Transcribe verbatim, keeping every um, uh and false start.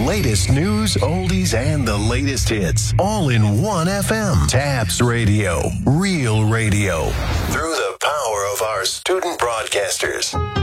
Latest news, oldies, and the latest hits. All in one F M. Tabs Radio. Real radio. Through the power of our student broadcasters.